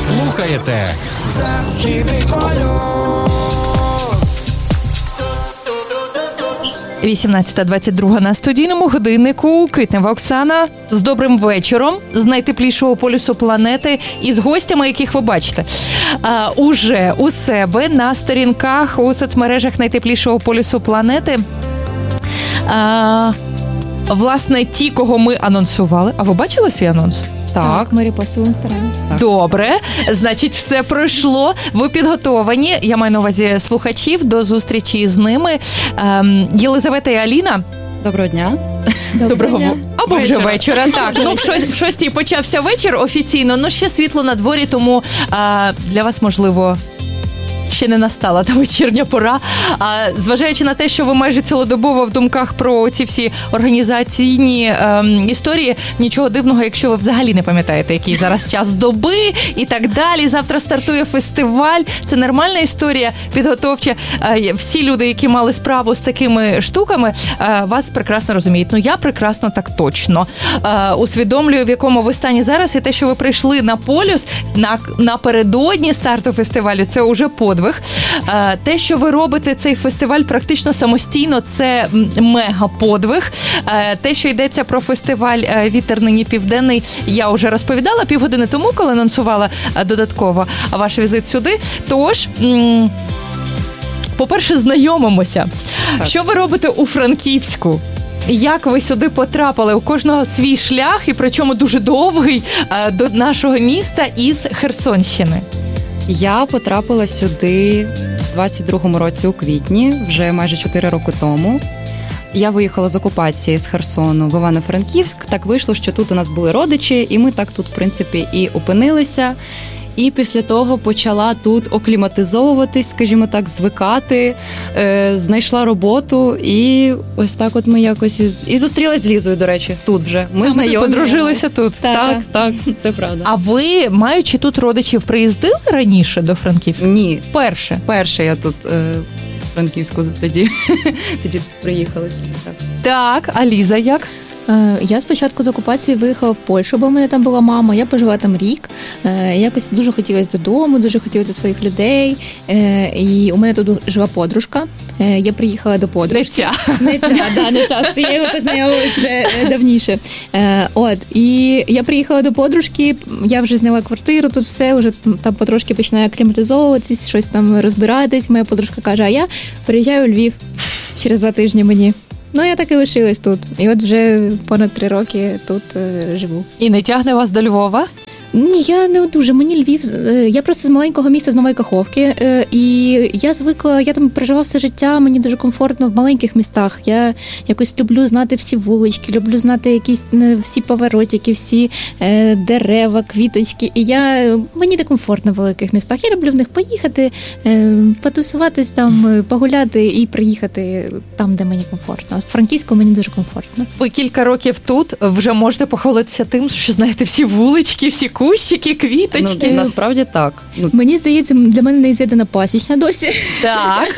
Слухаєте Західний полюс. 18:22 на студійному годиннику. Китнева Оксана з добрим вечором, з найтеплішого полюсу планети і з гостями, яких ви бачите уже у себе на сторінках у соцмережах найтеплішого полюсу планети. Власне, ті, кого ми анонсували. А ви бачили свій анонс? Так, ми репостили в Інстаграмі. Добре, значить, все пройшло. Ви підготовані, я маю на увазі слухачів, до зустрічі з ними. Єлизавета і Аліна. Доброго дня. Доброго дня. Або вже вечора. Так, ну в 6:00 почався вечір офіційно, але ще світло на дворі, тому для вас, можливо, ще не настала та вечірня пора. Зважаючи на те, що ви майже цілодобово в думках про ці всі організаційні історії, нічого дивного, якщо ви взагалі не пам'ятаєте, який зараз час доби і так далі. Завтра стартує фестиваль. Це нормальна історія, підготовча. Всі люди, які мали справу з такими штуками, вас прекрасно розуміють. Ну, я прекрасно так точно усвідомлюю, в якому ви стані зараз, і те, що ви прийшли на полюс напередодні старту фестивалю, це уже подвиг. Те, що ви робите цей фестиваль практично самостійно, це мега-подвиг. Те, що йдеться про фестиваль «Вітер нині південний», я вже розповідала півгодини тому, коли анонсувала додатково ваш візит сюди. Тож, по-перше, знайомимося. Так. Що ви робите у Франківську? Як ви сюди потрапили? У кожного свій шлях, і причому дуже довгий, до нашого міста із Херсонщини. Я потрапила сюди в 22-му році у квітні, вже майже 4 роки тому. Я виїхала з окупації з Херсону в Івано-Франківськ. Так вийшло, що тут у нас були родичі, і ми так тут, в принципі, і опинилися. І після того почала тут окліматизовуватись, скажімо так, звикати, знайшла роботу, і ось так от ми якось і зустрілась з Лізою, до речі, тут вже. Ми знайомі. Подружилися тут. Так, це правда. А ви, маючи тут родичів, приїздили раніше до Франківська? Ні. Перше я тут в Франківську тоді приїхала. Так, а Ліза як? Я спочатку з окупації виїхала в Польщу, бо в мене там була мама, я пожила там рік. Якось дуже хотілося додому, дуже хотілося до своїх людей. І у мене тут жила подружка. Я приїхала до подружки. Не ця. З цією ми познайомилися вже давніше. І я приїхала до подружки, я вже зняла квартиру, тут все, вже там потрошки починає акліматизовуватись, щось там розбиратись. Моя подружка каже, а я переїжджаю у Львів через 2 тижні мені. Ну, я так і лишилась тут. І от вже понад 3 роки тут живу. І не тягне вас до Львова? Ні, я не дуже. Мені Львів, я просто з маленького міста, з Нової Каховки, і я звикла, я там проживала все життя, мені дуже комфортно в маленьких містах. Я якось люблю знати всі вулички, люблю знати якісь всі поворотики, всі дерева, квіточки. І мені не комфортно в великих містах. Я люблю в них поїхати, потусуватись там, погуляти і приїхати там, де мені комфортно. В Франківську мені дуже комфортно. Ви кілька років тут, вже можете похвалитися тим, що знаєте всі вулички, всі кущики, квіточки. Насправді так. Мені здається, для мене не зведена Пасічна досі. Так.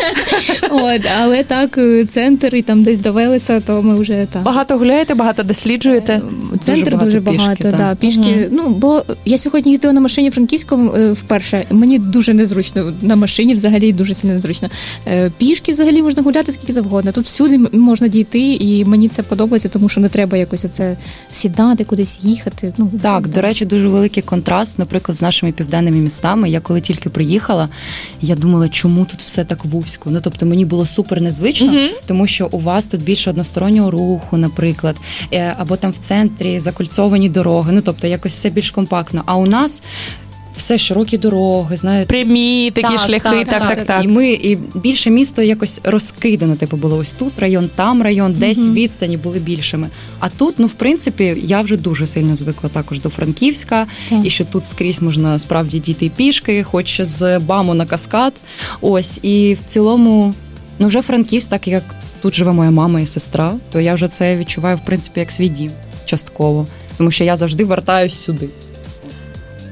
Але так, центр і там десь до Велеса, то ми вже там. Багато гуляєте, багато досліджуєте? Центр дуже багато, пішки. Бо я сьогодні їздила на машині Франківському вперше. Мені дуже незручно на машині, взагалі дуже сильно незручно. Пішки взагалі можна гуляти скільки завгодно. Тут всюди можна дійти, і мені це подобається, тому що не треба якось оце сідати, кудись їхати. Так, до речі, дуже великий контраст, наприклад, з нашими південними містами. Я коли тільки приїхала, я думала, чому тут все так вузько. Тобто мені було супер незвично, тому що у вас тут більше одностороннього руху, наприклад, або там в центрі закольцовані дороги, тобто якось все більш компактно. А у нас все широкі дороги, знаєте. Прямі такі шляхи, так. І більше місто якось розкидано, було ось тут район, там район, десь відстані були більшими. А тут, в принципі, я вже дуже сильно звикла також до Франківська, і що тут скрізь можна справді дійти пішки, хоч з БАМу на Каскад. Ось, і в цілому, вже Франківськ, так як тут живе моя мама і сестра, то я вже це відчуваю, в принципі, як свій дім, частково. Тому що я завжди вертаюсь сюди.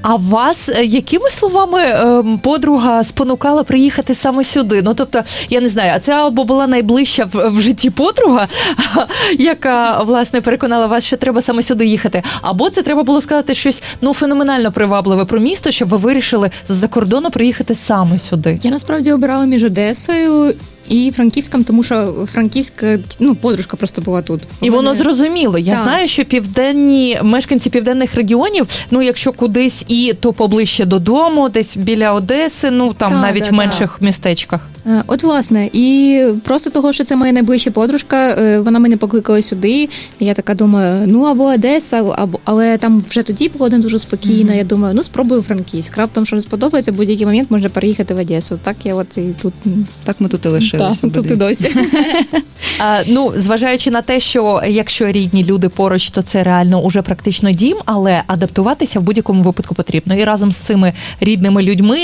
А вас якими словами подруга спонукала приїхати саме сюди? Ну, тобто, я не знаю, а це або була найближча в житті подруга, яка, власне, переконала вас, що треба саме сюди їхати, або це треба було сказати щось, ну, феноменально привабливе про місто, щоб ви вирішили з-за кордону приїхати саме сюди. Я насправді обирала між Одесою і Франківськом, тому що Франківськ, ну, подружка просто була тут. І воно зрозуміло. Я знаю, що мешканці південних регіонів, ну, якщо кудись то поближче додому, десь біля Одеси, ну, там навіть в менших містечках. От, власне, і просто того, що це моя найближча подружка, вона мене покликала сюди, і я така думаю, ну, або Одеса, але там вже тоді погода дуже спокійна, я думаю, ну, спробую Франківськ. Раптом, що не сподобається, в будь-який момент можна переїхати в Одесу. Так я от і тут... Так ми тут і лишилися. Так, тут і досі. Ну, зважаючи на те, що якщо рідні люди поруч, то це реально уже практично дім, але адаптуватися в будь-якому випадку потрібно. І разом з цими рідними людьми,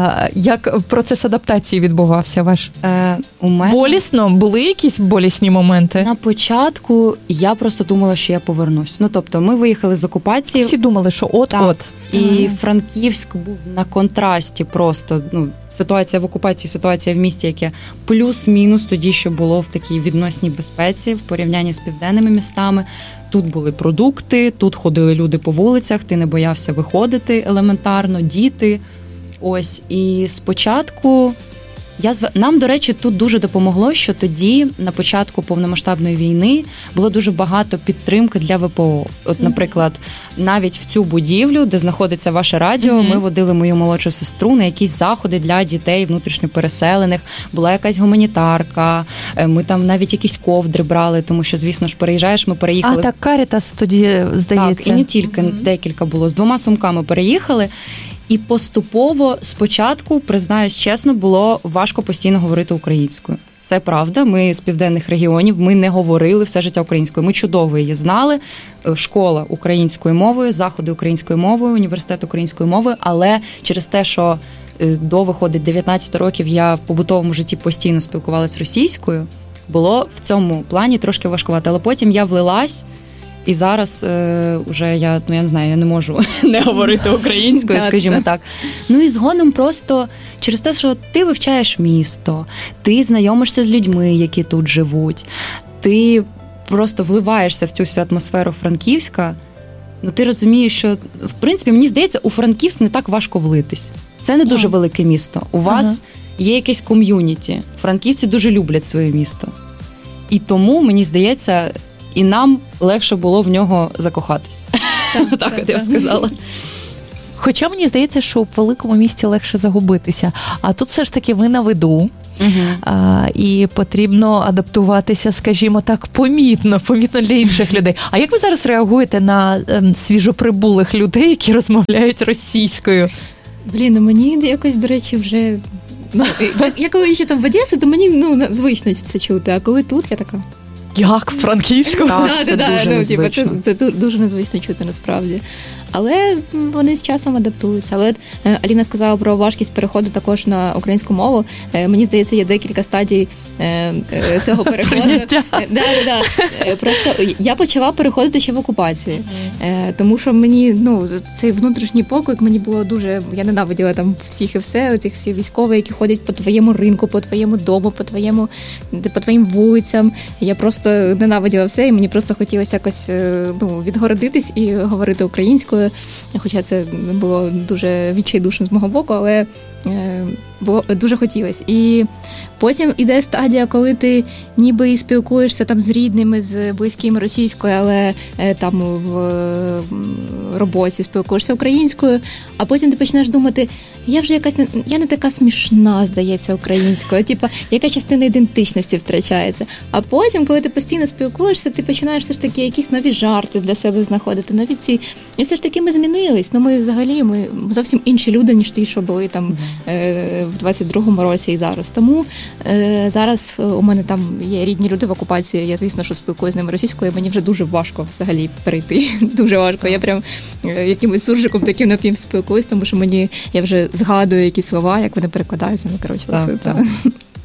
як процес адаптації відбувався ваш? У мене... Болісно? Були якісь болісні моменти? На початку я просто думала, що я повернусь. Ну, тобто, ми виїхали з окупації. Всі думали, що от-от. І Франківськ був на контрасті просто, ну, ситуація в окупації, ситуація в місті, яке плюс-мінус тоді, що було в такій відносній безпеці в порівнянні з південними містами. Тут були продукти, тут ходили люди по вулицях, ти не боявся виходити елементарно, діти. Ось, і спочатку... Нам, до речі, тут дуже допомогло, що тоді, на початку повномасштабної війни, було дуже багато підтримки для ВПО. От, наприклад, навіть в цю будівлю, де знаходиться ваше радіо, ми водили мою молодшу сестру на якісь заходи для дітей внутрішньопереселених. Була якась гуманітарка, ми там навіть якісь ковдри брали, тому що, звісно ж, переїжджаєш, ми переїхали. А так, Карітас тоді, здається. Так, і не тільки, декілька було. З 2 сумками переїхали. І поступово, спочатку, признаюсь чесно, було важко постійно говорити українською. Це правда, ми з південних регіонів, ми не говорили все життя українською. Ми чудово її знали, школа українською мовою, заходи українською мовою, університет українською мовою, але через те, що до, виходить, 19 років я в побутовому житті постійно спілкувалася російською, було в цьому плані трошки важкувато. Але потім я влилась, і зараз вже я не знаю, я не можу не говорити українською, скажімо так. Ну і згодом просто через те, що ти вивчаєш місто, ти знайомишся з людьми, які тут живуть, ти просто вливаєшся в цю всю атмосферу Франківська, ну ти розумієш, що, в принципі, мені здається, у Франківськ не так важко влитись. Це не дуже велике місто. У вас є якесь ком'юніті. Франківці дуже люблять своє місто. І тому, мені здається, і нам легше було в нього закохатись. Так от я сказала. Хоча мені здається, що в великому місті легше загубитися. А тут все ж таки ви на виду. І потрібно адаптуватися, скажімо так, помітно для інших людей. А як ви зараз реагуєте на свіжоприбулих людей, які розмовляють російською? Блін, мені якось, до речі, вже... Я коли ще там в Одесі, то мені звично це чути, а коли тут, я така... Як? Франківську? Так, це дуже незвично. Це дуже незвично чути, насправді. Але вони з часом адаптуються. Але Аліна сказала про важкість переходу також на українську мову. Мені здається, є декілька стадій цього переходу. Просто я почала переходити ще в окупації. Тому що мені, цей внутрішній поклик мені було дуже... Я ненавиділа там всіх і все, оцих всі військові, які ходять по твоєму ринку, по твоєму дому, по твоїм вулицям. Я просто ненавиділа все, і мені просто хотілося якось відгородитись і говорити українською. Хоча це було дуже відчайдушно з мого боку, але дуже хотілося. І потім іде стадія, коли ти ніби і спілкуєшся там з рідними, з близькими російською, але там в роботі спілкуєшся українською, а потім ти починаєш думати, я не така смішна, здається, українською, яка частина ідентичності втрачається. А потім, коли ти постійно спілкуєшся, ти починаєш все ж таки якісь нові жарти для себе знаходити, нові ці. І все ж таки ми змінились. Ми зовсім інші люди, ніж ті, що були там в 22-му році і зараз. Тому зараз у мене там є рідні люди в окупації, я, звісно, що спілкуюся з ними російською, і мені вже дуже важко взагалі перейти. Дуже важко. Я прям якимось суржиком таким напівспілкуюсь, тому що я вже згадую якісь слова, як вони перекладаються. Так.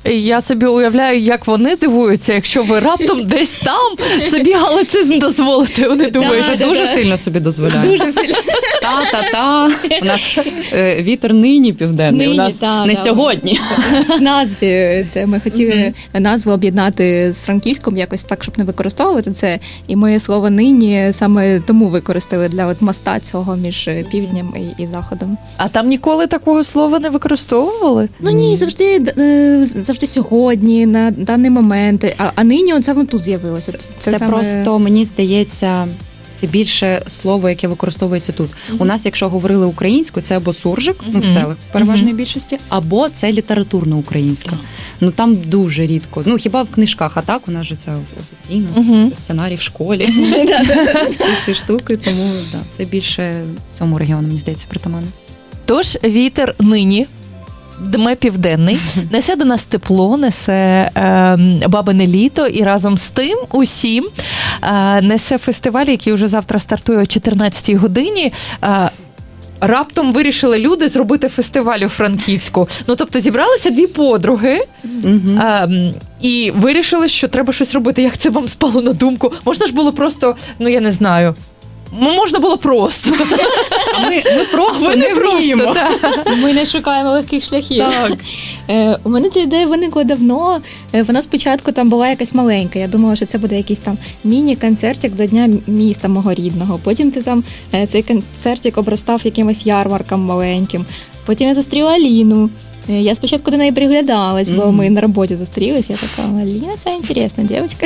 Я собі уявляю, як вони дивуються, якщо ви раптом десь там собі галицизм дозволите. Вони думають, Ми що дуже сильно собі дозволяємо. Дуже сильно. Та-та-та. У нас вітер нині південний, у нас не сьогодні. В назві це ми хотіли назву об'єднати з франківськом якось так, щоб не використовувати це. І ми слово нині саме тому використали для от моста цього між півднем і заходом. А там ніколи такого слова не використовували? Ну ні, завжди сьогодні, на даний момент. А нині от саме тут з'явилося. Це саме... просто, мені здається, це більше слово, яке використовується тут. У нас, якщо говорили українською, це або суржик, в селах в переважній більшості, або це літературно українська. Ну там дуже рідко. Ну хіба в книжках, а так у нас же це офіційно, сценарій в школі. Ці штуки, тому це більше цьому регіону, мені здається, притаманно. Тож вітер нині дме південний, несе до нас тепло, несе бабине літо, і разом з тим усім несе фестиваль, який вже завтра стартує о 14-й годині. Раптом вирішили люди зробити фестиваль у Франківську. Ну, тобто зібралися дві подруги і вирішили, що треба щось робити. Як це вам спало на думку? Можна ж було просто, ну я не знаю, можна було просто. Ми просто не вміємо. Ми не шукаємо легких шляхів. Так. У мене ця ідея виникла давно. Вона спочатку там була якась маленька. Я думала, що це буде якийсь там міні-концертик до Дня міста мого рідного. Потім цей концертик обростав якимось ярмарком маленьким. Потім я зустріла Аліну. Я спочатку до неї приглядалась, бо ми на роботі зустрілись. Я така, Аліна, це інтересна дівчинка.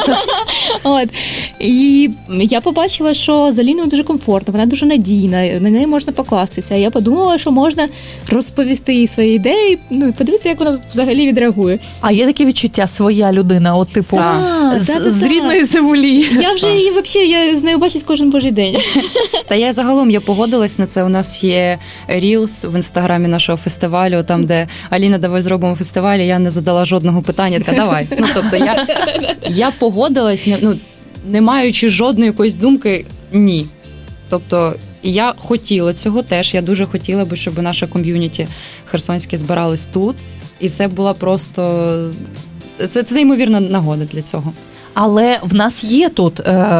От. І я побачила, що з Аліною дуже комфортно, вона дуже надійна, на неї можна покластися. Я подумала, що можна розповісти їй свої ідеї, ну і подивитися, як вона взагалі відреагує. А є таке відчуття, своя людина, от типу, з рідної землі. Я вже її, взагалі, я з нею бачусь кожен божий день. Та я загалом погодилась на це. У нас є рілс в інстаграмі нашого фестивалю, там, де Аліна, давай зробимо фестиваль, я не задала жодного питання, така давай. Ну, тобто я погодилась, не маючи жодної якоїсь думки, ні. Тобто я хотіла цього теж, я дуже хотіла би, щоб наше ком'юніті херсонське збиралось тут, і це була просто, це неймовірна нагода для цього. Але в нас є тут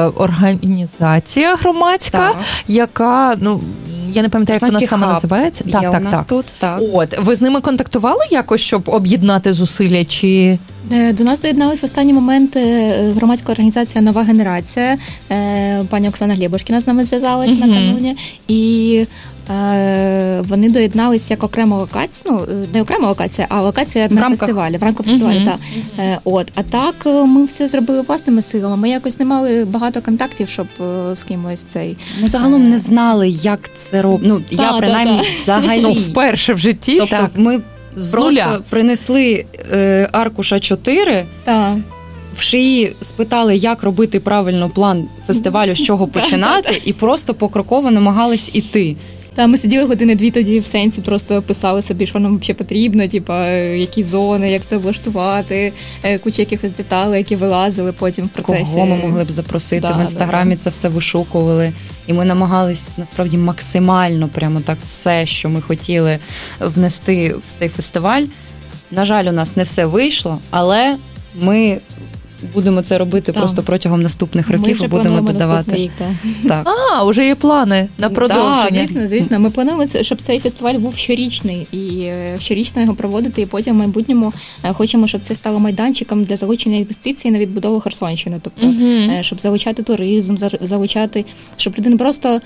організація громадська, яка, я не пам'ятаю, як вона саме називається. Так. Тут, так. От, ви з ними контактували якось, щоб об'єднати зусилля, чи... До нас доєдналась в останній момент громадська організація «Нова генерація». Пані Оксана Глєбушкіна з нами зв'язалась накануні. І вони доєдналися як окрема локація, не окрема локація, а локація на фестивалі, в рамках фестивалю. А так ми все зробили власними силами. Ми якось не мали багато контактів, щоб з кимось цей... Ми загалом не знали, як це робити. Я принаймні взагалі... вперше в житті. Тобто ми просто принесли аркуша 4, в шиї спитали, як робити правильно план фестивалю, з чого починати, і просто покроково намагались іти. Ми сиділи години-дві тоді в сенсі, просто писали собі, що нам взагалі потрібно, які зони, як це влаштувати, куча якихось деталей, які вилазили потім в процесі. Кого ми могли б запросити, в інстаграмі це все вишукували. І ми намагались, насправді, максимально прямо так все, що ми хотіли внести в цей фестиваль. На жаль, у нас не все вийшло, але ми будемо це робити просто протягом наступних років і будемо додавати. Рік, так. Вже є плани на продовження. Так, звісно. Ми плануємо, щоб цей фестиваль був щорічний, і щорічно його проводити, і потім в майбутньому хочемо, щоб це стало майданчиком для залучення інвестицій на відбудову Херсонщини. Тобто, щоб залучати туризм, щоб люди не просто...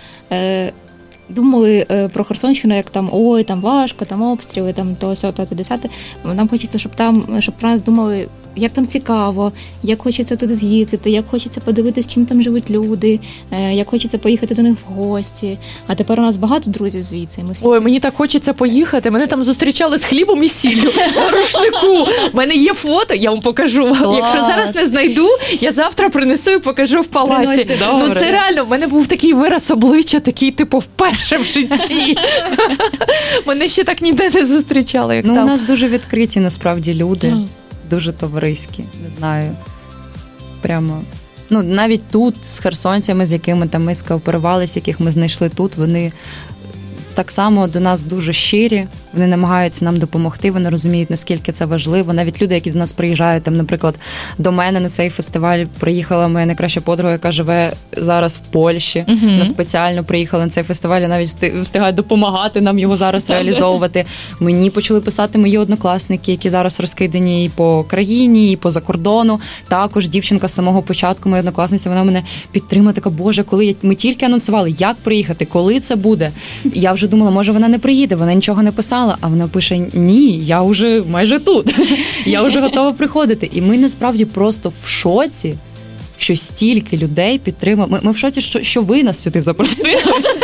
думали про Херсонщину, як там важко, там обстріли, там то, сьо, 5-10. Нам хочеться, щоб про нас думали, як там цікаво, як хочеться туди з'їздити, як хочеться подивитись, чим там живуть люди, як хочеться поїхати до них в гості. А тепер у нас багато друзів звідси. Мені так хочеться поїхати. Мене там зустрічали з хлібом і сіллю на рушнику. У мене є фото, я вам покажу. Якщо зараз не знайду, я завтра принесу і покажу в палаці. Це реально, в мене був такий вираз обличчя, такий, вперше в житті. Мене ще так ніде не зустрічали, як там. У нас дуже відкриті, насправді, люди. Дуже товариські, не знаю. Прямо, навіть тут з херсонцями, з якими там ми скооперувалися, яких ми знайшли тут, вони так само до нас дуже щирі, Вони намагаються нам допомогти, вони розуміють, наскільки це важливо. Навіть люди, які до нас приїжджають, там, наприклад, до мене на цей фестиваль приїхала моя найкраща подруга, яка живе зараз в Польщі. Вона спеціально приїхала на цей фестиваль, і навіть встигає допомагати нам його зараз реалізовувати. Мені почали писати мої однокласники, які зараз розкидані і по країні, і поза кордону. Також дівчинка з самого початку, моя однокласниця, вона мене підтримує, така, Боже, коли ми тільки анонсували, як приїхати, коли це буде. Я вже думала, може вона не приїде, вона нічого не писала, а вона пише, ні, я вже майже тут, я вже готова приходити. І ми насправді просто в шоці, що стільки людей підтримали. Ми в шоці, що ви нас сюди запросили.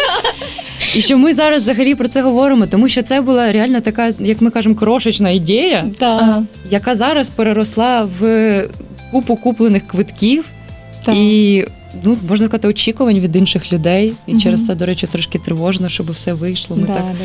І що ми зараз взагалі про це говоримо, тому що це була реально така, як ми кажемо, крошечна ідея, яка зараз переросла в купу куплених квитків і, можна сказати, очікувань від інших людей. І через це, до речі, трошки тривожно, щоб все вийшло.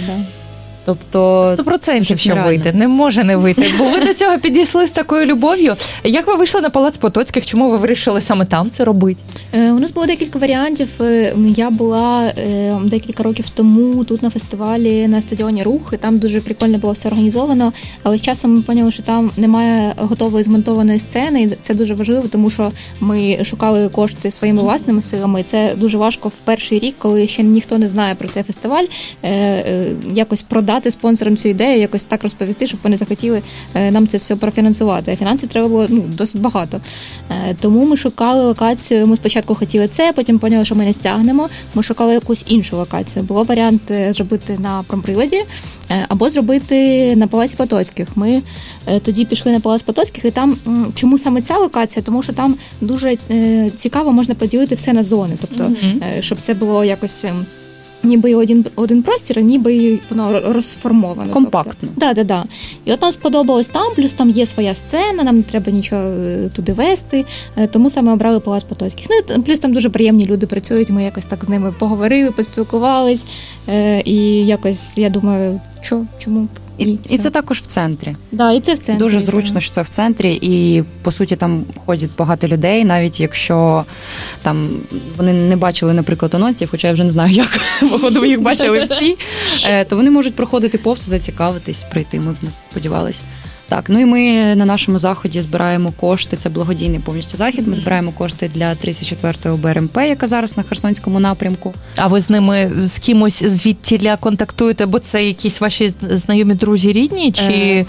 Тобто 100% що вийде, не може не вийти. Бо ви до цього підійшли з такою любов'ю. Як ви вийшли на Палац Потоцьких? Чому ви вирішили саме там це робити? У нас було декілька варіантів. Я була декілька років тому тут на фестивалі на стадіоні Рух, і там дуже прикольно було все організовано, але з часом ми поняли, що там немає готової змонтованої сцени, і це дуже важливо, тому що ми шукали кошти своїми власними силами, і це дуже важко в перший рік, коли ще ніхто не знає про цей фестиваль, якось продати спонсорам цю ідею, якось так розповісти, щоб вони захотіли нам це все профінансувати. А фінансів треба було досить багато. Тому ми шукали локацію. Ми спочатку хотіли це, потім поняли, що ми не стягнемо. Ми шукали якусь іншу локацію. Було варіант зробити на промприводі або зробити на Палаці Потоцьких. Ми тоді пішли на Палац Потоцьких, і там, чому саме ця локація? Тому що там дуже цікаво можна поділити все на зони. Тобто, щоб це було якось ніби один простір, ніби воно розформовано. Компактно. Да. І от нам сподобалось там, плюс там є своя сцена, нам не треба нічого туди вести, тому саме обрали Палац Потоцьких. Плюс там дуже приємні люди працюють, ми якось так з ними поговорили, поспілкувались, і якось, я думаю, чому? І це також в центрі. Да, і це в центрі. Дуже зручно, що це в центрі, і, по суті, там ходять багато людей, навіть якщо там вони не бачили, наприклад, анонсів, хоча я вже не знаю, як, походу, їх бачили всі, то вони можуть проходити повз, зацікавитись, прийти, ми б на це сподівалися. Так, і ми на нашому заході збираємо кошти, це благодійний повністю захід, ми збираємо кошти для 34-ї БРМП, яка зараз на Херсонському напрямку. А ви з ними, з кимось звідтіля контактуєте, бо це якісь ваші знайомі, друзі, рідні, чи...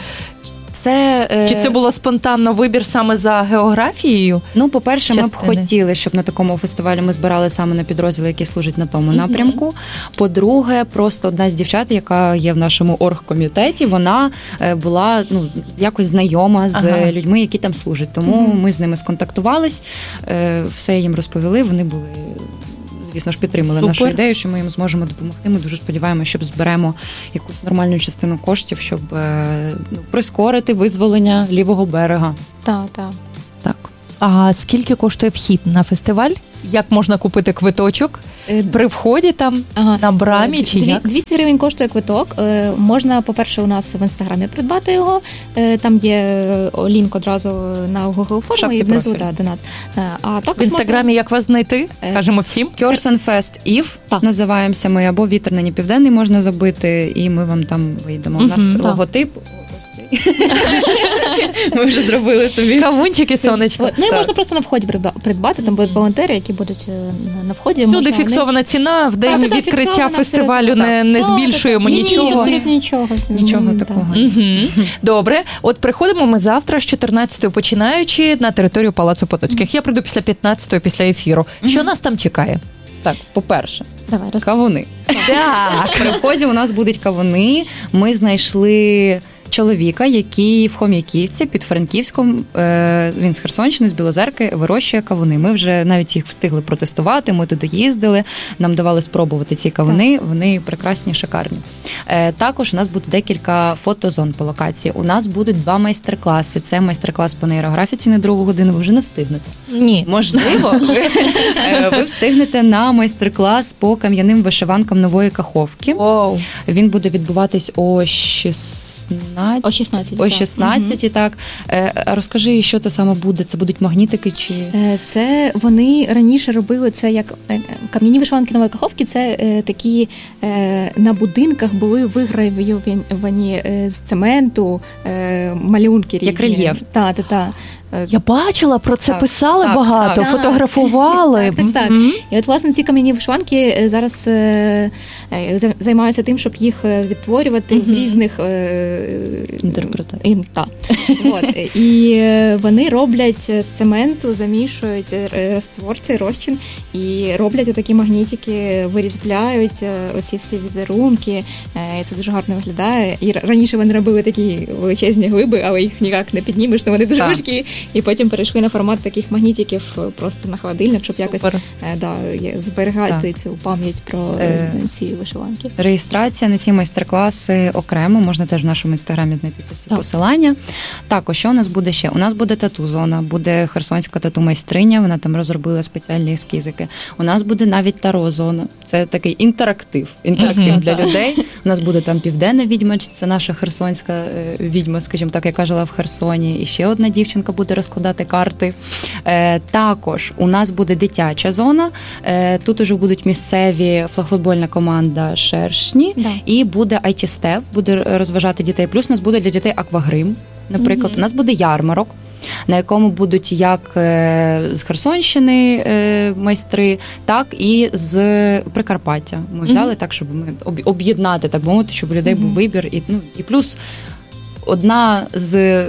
Чи це було спонтанно вибір саме за географією? По-перше, ми б хотіли, щоб на такому фестивалі ми збирали саме на підрозділи, які служать на тому напрямку. По-друге, просто одна з дівчат, яка є в нашому оргкомітеті, вона була якось знайома з людьми, які там служать. Тому ми з ними сконтактувались, все їм розповіли, вони були... Звісно ж, підтримали нашу ідею, що ми їм зможемо допомогти. Ми дуже сподіваємося, що зберемо якусь нормальну частину коштів, щоб прискорити визволення лівого берега. Так. А скільки коштує вхід на фестиваль? Як можна купити квиточок? При вході там, на брамі чи як? 200 гривень коштує квиток. Можна, по-перше, у нас в Інстаграмі придбати його. Там є лінк одразу на Google форму і внизу донат. А так в Інстаграмі як вас знайти? Кажемо всім. Cursenfest Eve називаємося ми, або Вітер нині південний можна забити, і ми вам там вийдемо. У нас логотип. Ми вже зробили собі кавунчики, сонечко. І можна просто на вході придбати, там будуть волонтери, які будуть на вході. Всюди фіксована ціна, в день відкриття фестивалю не збільшуємо нічого. Ні, абсолютно нічого. Нічого такого. Добре, от приходимо ми завтра з 14-ї починаючи на територію Палацу Потоцьких. Я прийду після 15-ї, після ефіру. Що нас там чекає? Так, по-перше, кавуни. Так, при вході у нас будуть кавуни. Ми знайшли чоловіка, який в Хом'яківці під Франківськом, він з Херсонщини, з Білозерки, вирощує кавуни. Ми вже навіть їх встигли протестувати, ми туди їздили, нам давали спробувати ці кавуни, вони прекрасні, шикарні. Також у нас буде декілька фотозон по локації. У нас будуть 2 майстер-класи. Це майстер-клас по нейрографіці на 2 годину, ви вже не встигнете. Ні. Можливо, ви встигнете на майстер-клас по кам'яним вишиванкам Нової Каховки. Wow. Він буде відбуватись о 6 16. О 16. О 16, так. Розкажи, що це саме буде? Це будуть магнітики чи... Це вони раніше робили це як кам'яні вишиванки Нової Каховки, це такі на будинках були вигравовані з цементу малюнки різні. Як рельєф. Так. Я бачила, про це писали так, багато, так. фотографували. Так. І от, власне, ці кам'яні вишиванки зараз займаються тим, щоб їх відтворювати в різних інтерпретаціях. І вони роблять з цементу, замішують розтворці, розчин, і роблять такі магнітики, вирізбляють оці всі візерунки, і це дуже гарно виглядає. І раніше вони робили такі величезні глиби, але їх ніяк не піднімеш, тому вони дуже важкі. І потім перейшли на формат таких магнітиків просто на холодильник, щоб якось зберігати цю пам'ять про ці вишиванки. Реєстрація на ці майстер-класи окремо, можна теж в нашому інстаграмі знайти ці всі посилання. Також, що у нас буде ще? У нас буде тату-зона, буде херсонська тату-майстриня, вона там розробила спеціальні ескізики. У нас буде навіть таро-зона, це такий інтерактив для людей. У нас буде там південна відьма, це наша херсонська відьма, скажімо так, яка жила в Херсоні, і ще одна дівчинка буде розкладати карти. Також у нас буде дитяча зона, тут уже будуть місцеві флагфутбольна команда «Шершні», і буде IT-степ, буде розважати дітей. Плюс у нас буде для дітей аквагрим, наприклад. У нас буде ярмарок, на якому будуть як з Херсонщини майстри, так і з Прикарпаття. Ми взяли так, щоб ми об'єднати, так би мовити, щоб у людей був вибір. І плюс одна з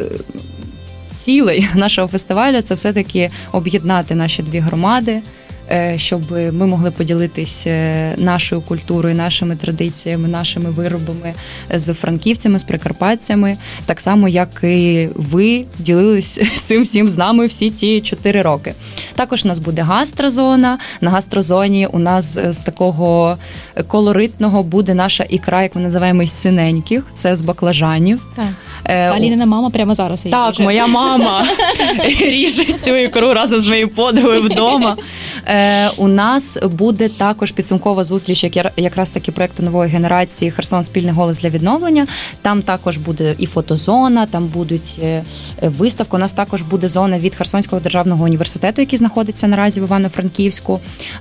цілей нашого фестивалю – це все-таки об'єднати наші дві громади, щоб ми могли поділитись нашою культурою, нашими традиціями, нашими виробами з франківцями, з прикарпатцями, так само, як і ви ділились цим всім з нами всі ці 4 роки. Також у нас буде гастрозона. На гастрозоні у нас з такого колоритного буде наша ікра, як ми називаємо, із синеньких, це з баклажанів. Так. Алінина мама прямо зараз її ріже. Моя мама ріже цю ікру разом з моєю подругою вдома. У нас буде також підсумкова зустріч якраз таки проєкту нової генерації «Херсон. Спільний голос для відновлення». Там також буде і фотозона, там будуть виставки. У нас також буде зона від Херсонського державного університету, який знаходиться наразі в Івано-Франківську.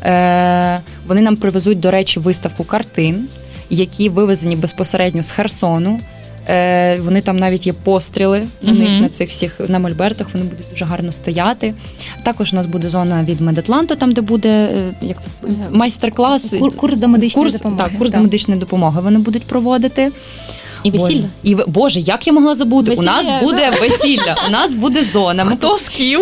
Вони нам привезуть, до речі, виставку картин, які вивезені безпосередньо з Херсону. Вони там навіть є постріли на них, на цих всіх на мольбертах, вони будуть дуже гарно стояти. Також у нас буде зона від Медатланту, там де буде майстер-клас. Курс до медичної допомоги. Так, курс до медичної допомоги вони будуть проводити. І весілля. Боже, як я могла забути? Весілля, у нас буде весілля, у нас буде зона. Хто з ким?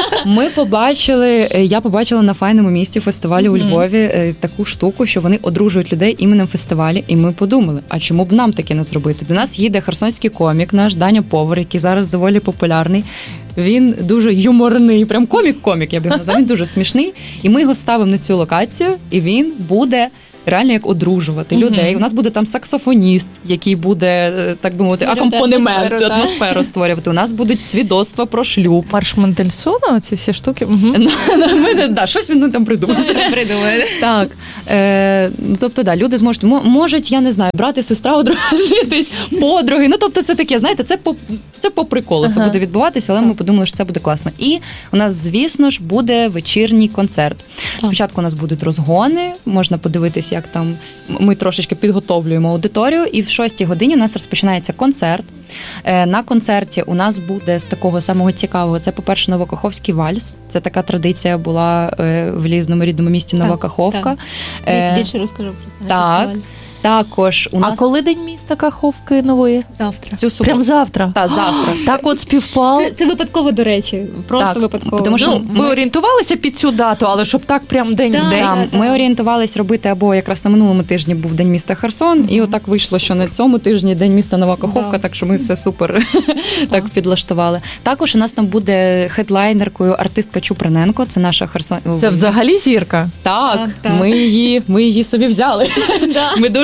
Я побачила на файному місці фестивалю у Львові таку штуку, що вони одружують людей іменем фестивалю, і ми подумали, а чому б нам таке не зробити? До нас їде херсонський комік, наш Даня Повар, який зараз доволі популярний. Він дуже юморний, прям комік-комік, я б його назвала, він дуже смішний. І ми його ставимо на цю локацію, і він буде реально як одружувати людей. У нас буде там саксофоніст, який буде, так би мовити, акомпанемент, атмосферу створювати. У нас будуть свідоцтва про шлюб. Марш Мендельсона, ці всі штуки. Щось він там придумає. Так. Тобто, люди зможуть, можуть, я не знаю, брати, сестра, одружитись, подруги. Тобто це таке, знаєте, це по приколу це буде відбуватися, але ми подумали, що це буде класно. І у нас, звісно ж, буде вечірній концерт. Спочатку у нас будуть розгони, можна подивитися, як там ми трошечки підготовлюємо аудиторію, і в 6-й годині у нас розпочинається концерт. На концерті у нас буде з такого самого цікавого, це, по-перше, Новокаховський вальс. Це така традиція була в рідному місті Нова Каховка. Більше розкажу про це. Так. Також у нас... А коли День міста Каховки нової? Завтра. Прям завтра? Так, завтра. Так от співпало. Це випадково, до речі. Просто випадково. Тому що ви орієнтувалися під цю дату, але щоб так прям день в день? Ми орієнтувались робити, або якраз на минулому тижні був День міста Херсон, і отак вийшло, що на цьому тижні День міста Нова Каховка, так що ми все супер так підлаштували. Також у нас там буде хедлайнеркою артистка Чуприненко, це наша Херсон. Це взагалі зірка? Так. Ми її собі взяли. Ми дуже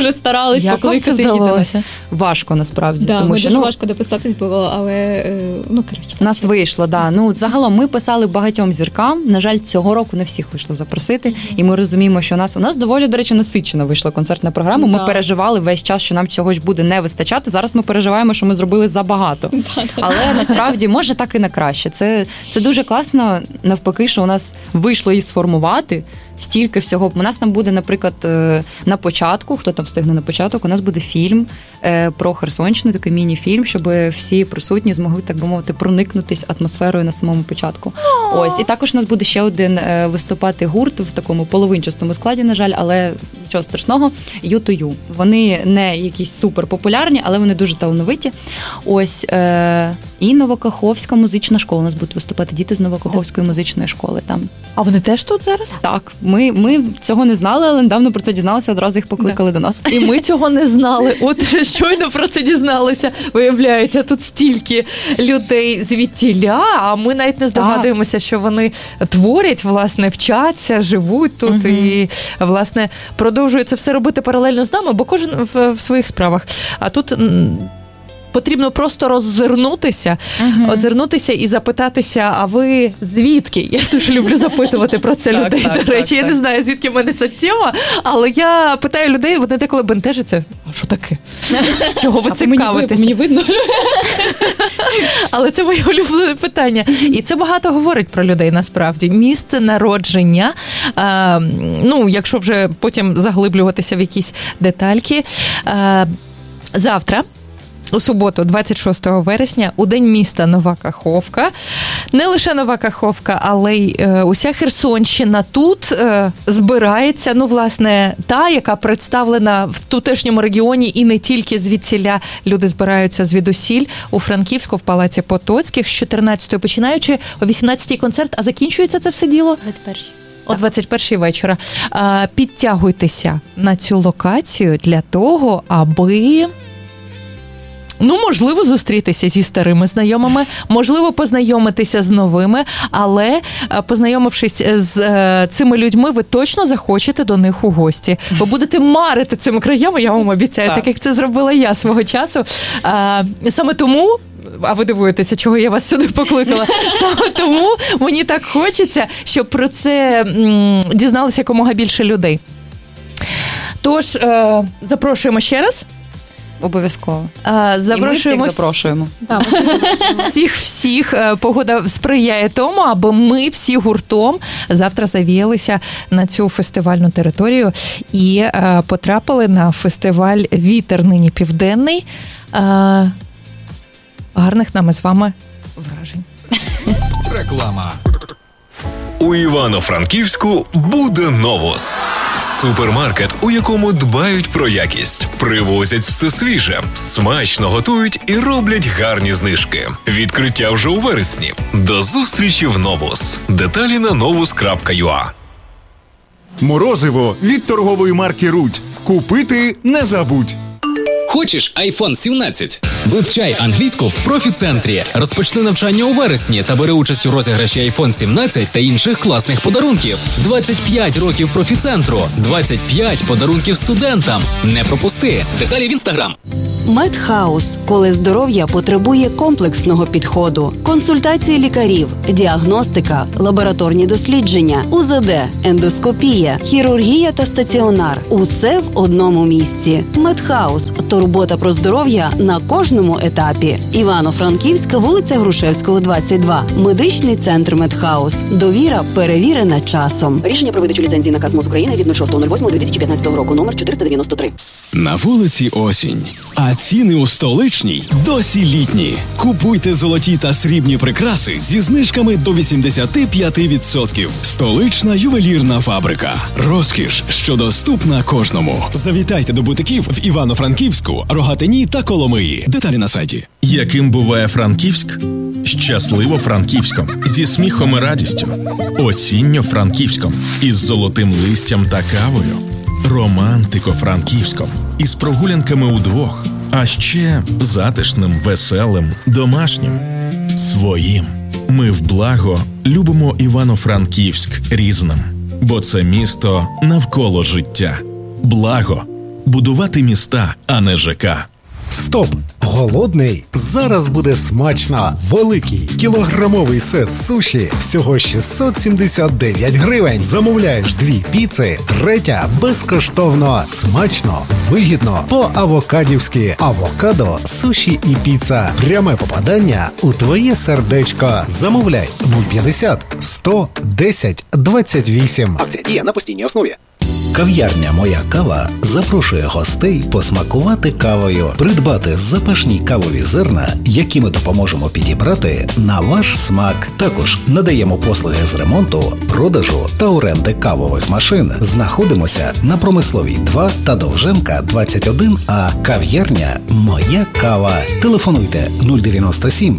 дуже старались Як вам це покликати її до нас. вдалося? Важко, насправді. Да, тому ми що, дуже важко дописатись було, але, коротше. у нас вийшло, да. Загалом ми писали багатьом зіркам. На жаль, цього року не всіх вийшло запросити. І ми розуміємо, що у нас доволі, до речі, насичена вийшла концертна програма. Ми переживали весь час, що нам цього ж буде не вистачати. Зараз ми переживаємо, що ми зробили забагато. Але насправді, може, так і на краще. Це дуже класно, навпаки, що у нас вийшло її сформувати. Стільки всього. У нас там буде, наприклад, на початку, хто там встигне на початок, у нас буде фільм про Херсонщину, такий міні-фільм, щоб всі присутні змогли, так би мовити, проникнутись атмосферою на самому початку. Ось. І також у нас буде ще один виступати гурт в такому половинчастому складі, на жаль, але нічого страшного, U2U. Вони не якісь суперпопулярні, але вони дуже талановиті. Ось. І Новокаховська музична школа. У нас будуть виступати діти з Новокаховської музичної школи там. А вони теж тут зараз? Так, ми цього не знали, але недавно про це дізналися, одразу їх покликали до нас. І ми цього не знали. От щойно про це дізналися. Виявляється, тут стільки людей звідтіля, а ми навіть не здогадуємося, що вони творять, власне, вчаться, живуть тут і, власне, продовжують це все робити паралельно з нами, бо кожен в своїх справах. А тут потрібно просто озирнутися і запитатися, а ви звідки? Я дуже люблю запитувати про це людей, до речі. Я не знаю, звідки в мене ця тема, але я питаю людей, вони деколи бентежаться. А що таке? Чого ви цікавитесь? Мені видно. Але це моє улюблене питання. І це багато говорить про людей, насправді. Місце народження, якщо вже потім заглиблюватися в якісь детальки. Завтра, у суботу, 26 вересня, у День міста Нова Каховка. Не лише Нова Каховка, але й уся Херсонщина тут збирається, власне, та, яка представлена в тутешньому регіоні, і не тільки звідсіля. Люди збираються звідусіль у Франківську, в Палаці Потоцьких, з 14-ї починаючи, о 18-й концерт, а закінчується це все діло? 21-й. О 21-й вечора. Підтягуйтеся на цю локацію для того, аби... можливо, зустрітися зі старими знайомими, можливо, познайомитися з новими, але познайомившись з цими людьми, ви точно захочете до них у гості. Ви будете марити цими краями, я вам обіцяю, так як це зробила я свого часу. Саме тому, а ви дивуєтеся, чого я вас сюди покликала, саме тому мені так хочеться, щоб про це дізналося якомога більше людей. Тож, запрошуємо ще раз. Обов'язково. Запрошуємо. І ми всіх запрошуємо. Всіх. Погода сприяє тому, аби ми всі гуртом завтра завіялися на цю фестивальну територію і потрапили на фестиваль «Вітер нині південний». Гарних нам з вами вражень. Реклама. У Івано-Франківську буде «Новус». Супермаркет, у якому дбають про якість, привозять все свіже, смачно готують і роблять гарні знижки. Відкриття вже у вересні. До зустрічі в «Новус». Деталі на novus.ua. Морозиво від торгової марки «Рудь». Купити не забудь. Хочеш iPhone 17? Вивчай англійську в профі-центрі. Розпочни навчання у вересні та бери участь у розіграші iPhone 17 та інших класних подарунків. 25 років профі-центру. 25 подарунків студентам. Не пропусти. Деталі в Instagram. Медхаус, коли здоров'я потребує комплексного підходу. Консультації лікарів, діагностика, лабораторні дослідження, УЗД, ендоскопія, хірургія та стаціонар. Усе в одному місці. Медхаус – турбота про здоров'я на кожному етапі. Івано-Франківська, вулиця Грушевського, 22. Медичний центр Медхаус. Довіра перевірена часом. Рішення про видачу ліцензії наказ МОЗ України від 06.08.2015 року, номер 493. На вулиці осінь, а ціни у столичній досі літні. Купуйте золоті та срібні прикраси зі знижками до 85%. Столична ювелірна фабрика. Розкіш, що доступна кожному. Завітайте до бутиків в Івано-Франківську, Рогатині та Коломиї. Деталі на сайті. Яким буває Франківськ? Щасливо Франківськом, зі сміхом і радістю. Осінньо-Франківськом, із золотим листям та кавою. Романтико-Франківськом, із прогулянками удвох. А ще затишним, веселим, домашнім. Своїм. Ми в благо любимо Івано-Франківськ різним. Бо це місто навколо життя. Благо Будувати міста, а не ЖК. Стоп! Голодний? Зараз буде смачно! Великий кілограмовий сет суші всього 679 гривень. Замовляєш 2 піци, 3 безкоштовно. Смачно, вигідно, по-авокадівськи. Авокадо, суші і піца. Пряме попадання у твоє сердечко. Замовляй 050 100 10 28. Акція діє на постійній основі. Кав'ярня «Моя кава» запрошує гостей посмакувати кавою, придбати запашні кавові зерна, які ми допоможемо підібрати на ваш смак. Також надаємо послуги з ремонту, продажу та оренди кавових машин. Знаходимося на Промисловій 2 та Довженка 21А. Кав'ярня «Моя кава». Телефонуйте 097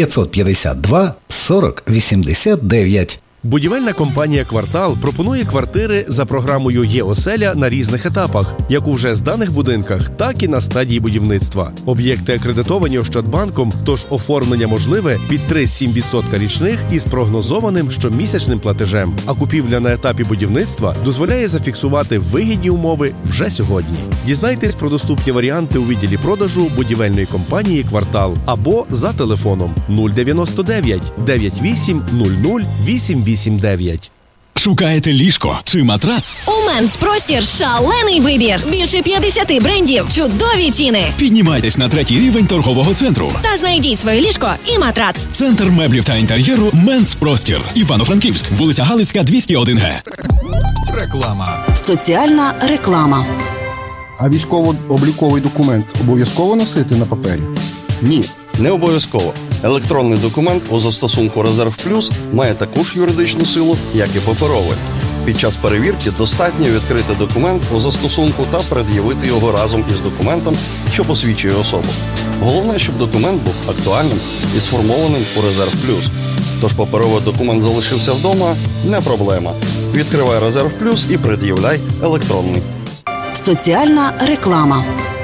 952 40 89. Будівельна компанія «Квартал» пропонує квартири за програмою «Є-оселя» на різних етапах, як у вже зданих будинках, так і на стадії будівництва. Об'єкти акредитовані Ощадбанком, тож оформлення можливе під 3,7% річних із прогнозованим щомісячним платежем. А купівля на етапі будівництва дозволяє зафіксувати вигідні умови вже сьогодні. Дізнайтесь про доступні варіанти у відділі продажу будівельної компанії «Квартал» або за телефоном 099 98 00 889. Шукаєте ліжко чи матрац? У Менс-Простір шалений вибір. Більше 50 брендів, чудові ціни. Піднімайтесь на 3-й рівень торгового центру. Та знайдіть своє ліжко і матрац. Центр меблів та інтер'єру Менс-Простір. Івано-Франківськ, вулиця Галицька, 201Г. Реклама. Соціальна реклама. А військово-обліковий документ обов'язково носити на папері? Ні, не обов'язково. Електронний документ у застосунку «Резерв Плюс» має таку ж юридичну силу, як і паперовий. Під час перевірки достатньо відкрити документ у застосунку та пред'явити його разом із документом, що посвідчує особу. Головне, щоб документ був актуальним і сформованим у «Резерв Плюс». Тож паперовий документ залишився вдома – не проблема. Відкривай «Резерв Плюс» і пред'являй електронний. Соціальна реклама.